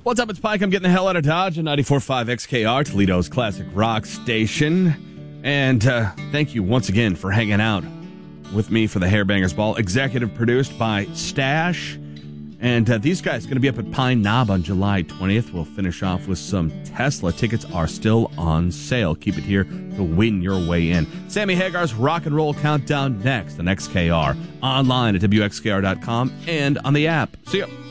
What's up? It's Pike. I'm getting the hell out of Dodge on 94.5 XKR, Toledo's classic rock station. And thank you once again for hanging out with me for the Hairbangers Ball. Executive produced by Stash. And these guys going to be up at Pine Knob on July 20th. We'll finish off with some Tesla. Tickets are still on sale. Keep it here to win your way in. Sammy Hagar's Rock and Roll Countdown next on XKR. Online at WXKR.com and on the app. See ya.